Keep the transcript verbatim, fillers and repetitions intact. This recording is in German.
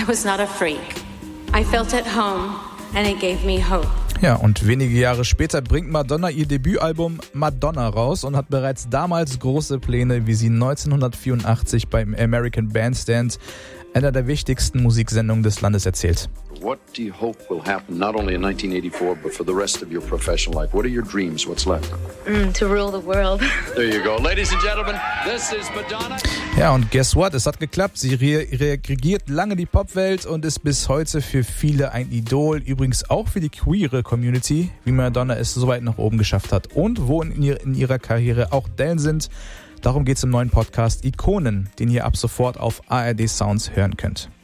I was not a freak. I felt at home and it gave me hope. Ja, und wenige Jahre später bringt Madonna ihr Debütalbum Madonna raus und hat bereits damals große Pläne, wie sie neunzehnhundertvierundachtzig beim American Bandstand, einer der wichtigsten Musiksendungen des Landes, erzählt. What do you hope will happen, not only in nineteen eighty-four, but for the rest of your professional life? What are your dreams? What's left? Mm, to rule the world. There you go. Ladies and gentlemen, this is Madonna. Ja, und guess what? Es hat geklappt. Sie re- re- regiert lange die Popwelt und ist bis heute für viele ein Idol. Übrigens auch für die queere Community, wie Madonna es so weit nach oben geschafft hat. Und wo in, ihr, in ihrer Karriere auch Dellen sind. Darum geht's im neuen Podcast Ikonen, den ihr ab sofort auf A R D Sounds hören könnt.